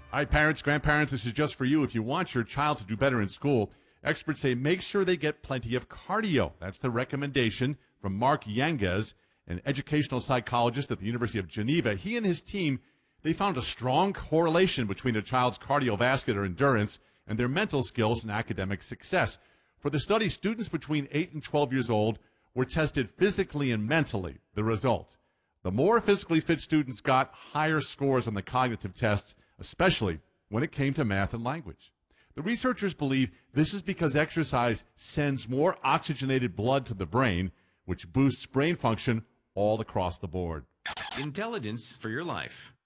Hi, parents, grandparents, this is just for you. If you want your child to do better in school, experts say make sure they get plenty of cardio. That's the recommendation from Mark Yanges, an educational psychologist at the University of Geneva. He and his team, they found a strong correlation between a child's cardiovascular endurance and their mental skills and academic success. For the study, students between 8 and 12 years old were tested physically and mentally. The result: the more physically fit students got higher scores on the cognitive tests, especially when it came to math and language. The researchers believe this is because exercise sends more oxygenated blood to the brain, which boosts brain function all across the board. Intelligence for your life.